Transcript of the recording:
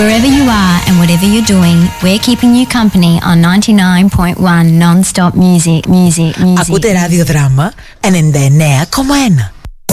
Wherever you are and whatever you're doing, we're keeping you company on 99.1 non-stop music. Ακούτε ραδιοδράμα 99,1.